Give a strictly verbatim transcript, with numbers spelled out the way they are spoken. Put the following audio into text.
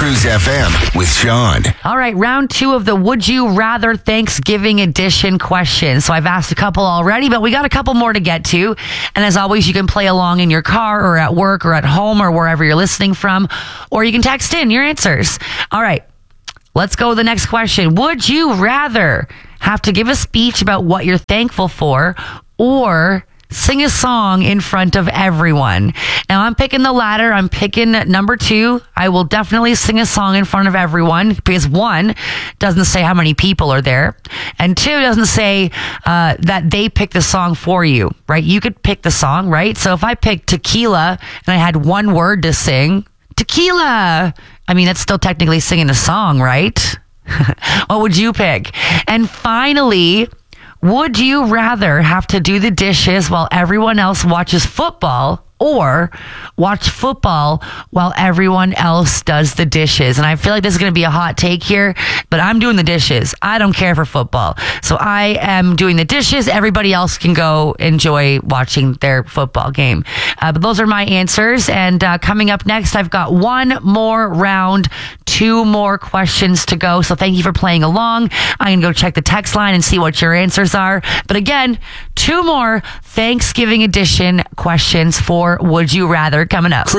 Cruise F M with Sean. All right, round two of the Would You Rather Thanksgiving edition question. So I've asked a couple already, but we got a couple more to get to. And as always, you can play along in your car or at work or at home or wherever you're listening from, or you can text in your answers. All right, let's go to the next question. Would you rather have to give a speech about what you're thankful for or sing a song in front of everyone? Now, I'm picking the latter. I'm picking number two. I will definitely sing a song in front of everyone because one, doesn't say how many people are there. And two, doesn't say uh, that they pick the song for you, right? You could pick the song, right? So if I picked tequila and I had one word to sing, tequila, I mean, that's still technically singing a song, right? What would you pick? And finally, would you rather have to do the dishes while everyone else watches football or watch football while everyone else does the dishes? And I feel like this is going to be a hot take here, but I'm doing the dishes. I don't care for football. So I am doing the dishes. Everybody else can go enjoy watching their football game. Uh, but those are my answers. And uh, coming up next, I've got one more round, two more questions to go. So thank you for playing along. I'm going to go check the text line and see what your answers are. But again, two more Thanksgiving edition questions for Would You Rather coming up.